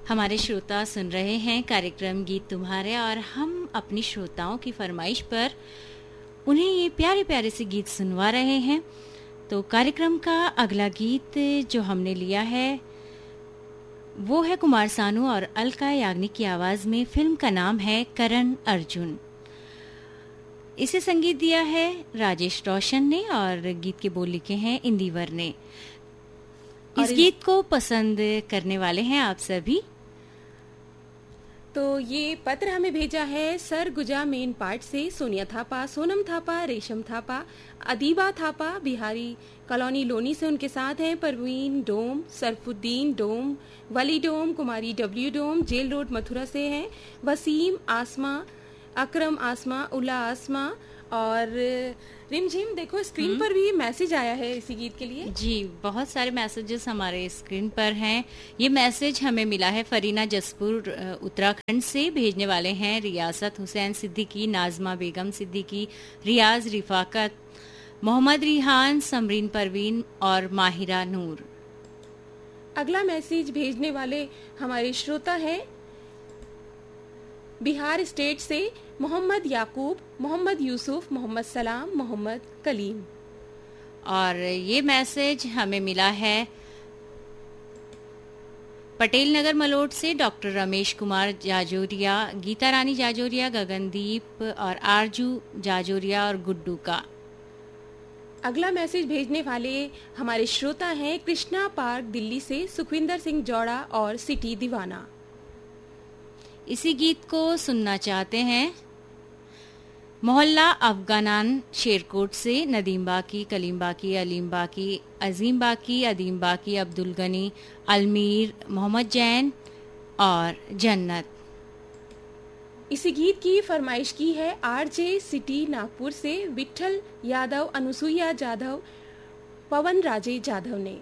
हमारे श्रोता सुन रहे हैं कार्यक्रम गीत तुम्हारे, और हम अपनी श्रोताओं की फरमाइश पर उन्हें ये प्यारे प्यारे से गीत सुनवा रहे हैं। तो कार्यक्रम का अगला गीत जो हमने लिया है वो है कुमार सानू और अलका याग्निक की आवाज में। फिल्म का नाम है करण अर्जुन। इसे संगीत दिया है राजेश रोशन ने और गीत के बोल लिखे हैं इंदिवर ने। इस गीत को पसंद करने वाले हैं आप सभी। तो ये पत्र हमें भेजा है सरगुजा मेन पार्ट से सोनिया थापा, सोनम थापा, रेशम थापा, अदीबा थापा, बिहारी कॉलोनी लोनी से उनके साथ हैं परवीन डोम, सरफुद्दीन डोम, वली डोम, कुमारी डब्ल्यू डोम, जेल रोड मथुरा से हैं वसीम, आसमा, अकरम आसमा, उला आसमा और रिमझिम। देखो स्क्रीन पर भी मैसेज आया है इसी गीत के लिए। जी, बहुत सारे मैसेजेस हमारे स्क्रीन पर हैं। ये मैसेज हमें मिला है फरीना जसपुर उत्तराखंड से। भेजने वाले हैं रियासत हुसैन सिद्दीकी, नाजमा बेगम सिद्दीकी, रियाज रिफाकत, मोहम्मद रिहान, समरीन परवीन और माहिरा नूर। अगला मैसेज भेजने वाले हमारे श्रोता है बिहार स्टेट से मोहम्मद याकूब, मोहम्मद यूसुफ, मोहम्मद सलाम, मोहम्मद कलीम। और ये मैसेज हमें मिला है पटेल नगर मलोट से डॉक्टर रमेश कुमार जाजोरिया, गीता रानी जाजोरिया, गगनदीप और आरजू जाजोरिया और गुड्डू का। अगला मैसेज भेजने वाले हमारे श्रोता हैं कृष्णा पार्क दिल्ली से सुखविंदर सिंह जौड़ा और सिटी दीवाना। इसी गीत को सुनना चाहते हैं मोहल्ला अफगानान शेरकोट से नदीम बाकी, कलीम बाकी, अलीम बाकी, अजीम बाकी, अदीम बाकी, अब्दुल गनी, अलमीर, मोहम्मद जैन और जन्नत। इसी गीत की फरमाइश की है आरजे सिटी नागपुर से विठल यादव, अनुसुईया जाधव, पवन राजे जाधव ने।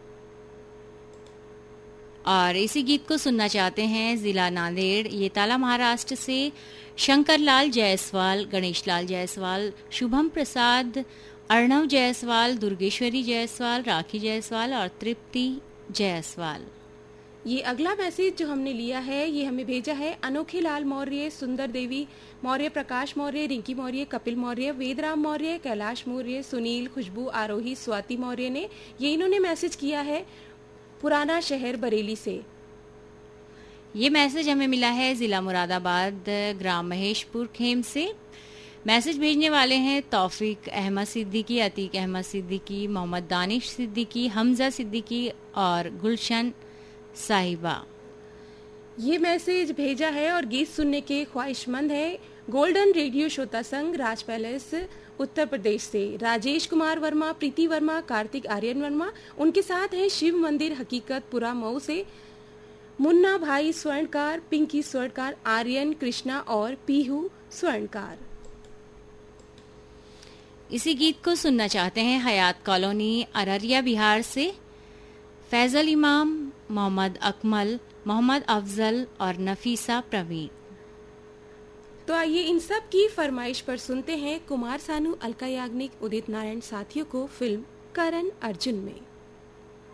और इसी गीत को सुनना चाहते हैं जिला नांदेड़ ये ताला महाराष्ट्र से शंकर लाल जायसवाल, गणेश लाल जायसवाल, शुभम प्रसाद, अर्णव जायसवाल, दुर्गेश्वरी जायसवाल, राखी जायसवाल और तृप्ति जायसवाल। ये अगला मैसेज जो हमने लिया है ये हमें भेजा है अनोखे लाल मौर्य, सुंदर देवी मौर्य, प्रकाश मौर्य, रिंकी मौर्य, कपिल मौर्य, वेदराम मौर्य, कैलाश मौर्य, सुनील, खुशबू, आरोही, स्वाति मौर्य ने। ये इन्होंने मैसेज किया है पुराना शहर बरेली से। ये मैसेज हमें मिला है जिला मुरादाबाद ग्राम महेशपुर खेम से। मैसेज भेजने वाले हैं तौफीक अहमद सिद्दीकी, अतीक अहमद सिद्दीकी, मोहम्मद दानिश सिद्दीकी, हमजा सिद्दीकी और गुलशन साहिबा। ये मैसेज भेजा है और गीत सुनने के ख्वाहिशमंद है गोल्डन रेडियो श्रोता संघ राज पैलेस उत्तर प्रदेश से राजेश कुमार वर्मा, प्रीति वर्मा, कार्तिक आर्यन वर्मा। उनके साथ हैं शिव मंदिर हकीकतपुरा मऊ से मुन्ना भाई स्वर्णकार, पिंकी स्वर्णकार, आर्यन, कृष्णा और पीहू स्वर्णकार। इसी गीत को सुनना चाहते हैं हयात कॉलोनी अररिया बिहार से फैजल इमाम, मोहम्मद अकमल, मोहम्मद अफजल और नफीसा प्रवीण। तो आइए इन सब की फरमाइश पर सुनते हैं कुमार सानू, अलका याग्निक, उदित नारायण साथियों को फिल्म करण अर्जुन में।